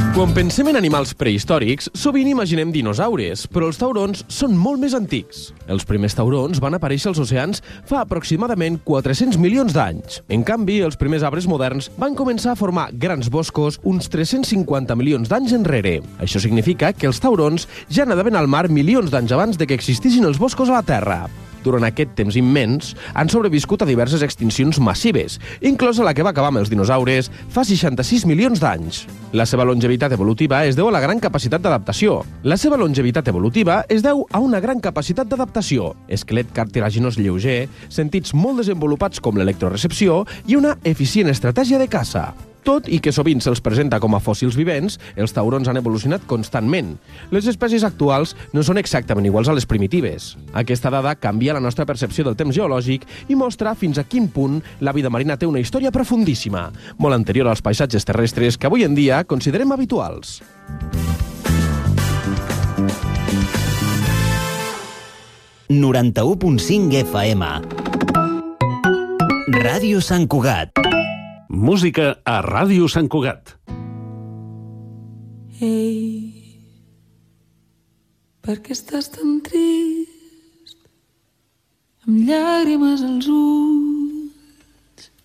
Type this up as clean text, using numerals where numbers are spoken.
Quan pensem en animals prehistòrics, sovint imaginem dinosaures, però els taurons són molt més antics. Els primers taurons van aparèixer als oceans fa aproximadament 400 milions d'anys. En canvi, els primers arbres moderns van començar a formar grans boscos uns 350 milions d'anys enrere. Això significa que els taurons ja nadaven al mar milions d'anys abans de que existissin els boscos a la Terra. Durant aquest temps immens, han sobreviscut a diverses extincions massives, inclosa la que va acabar amb els dinosaures fa 66 milions d'anys. La seva longevitat evolutiva es deu a la gran capacitat d'adaptació. Esquelet cartilaginós lleuger, sentits molt desenvolupats com l'electrorecepció i una eficient estratègia de caça. Tot i que sovint se'ls presenta com a fòssils vivents, els taurons han evolucionat constantment. Les espècies actuals no són exactament iguals a les primitives. Aquesta dada canvia la nostra percepció del temps geològic i mostra fins a quin punt la vida marina té una història profundíssima, molt anterior als paisatges terrestres que avui en dia considerem habituals. ...91.5 FM. Ràdio Sant Cugat. Música a Ràdio Sant Cugat. Ei, per què estàs tan trist? Amb llàgrimes als ulls.